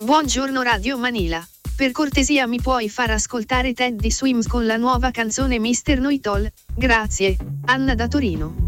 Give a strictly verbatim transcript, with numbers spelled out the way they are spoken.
Buongiorno Radio Manila. Per cortesia mi puoi far ascoltare Teddy Swims con la nuova canzone mister Know It All? Grazie. Anna da Torino.